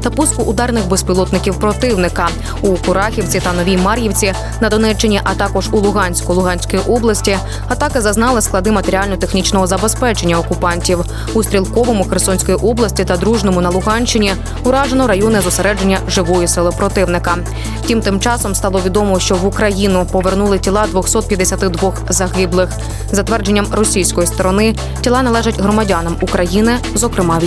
запуску ударних безпілотників противника у Курахівці та Новій Мар'ївці на Донеччині, а також у Луганській області. Атаки зазнали склади матеріально-технічного забезпечення окупантів. У Стрілковому Херсонської області та Дружному на Луганщині уражено райони зосередження живої сили противника. Втім, тим часом стало відомо, що в Україну повернули тіла 252 загиблих. За твердженням російської сторони, тіла належать громадянам України, зокрема